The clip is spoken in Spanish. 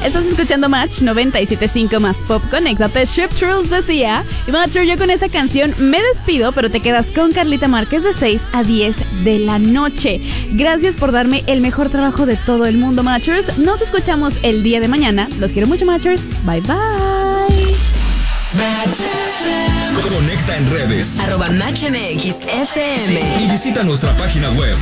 Estás escuchando Match 97.5 más Pop. Conéctate. Ship Trills decía. Y Matcher, yo con esa canción me despido, pero te quedas con Carlita Márquez de 6 a 10 de la noche. Gracias por darme el mejor trabajo de todo el mundo, Matchers. Nos escuchamos el día de mañana. Los quiero mucho, Matchers. Bye, bye. Conecta en redes @MatchMXFM y visita nuestra página web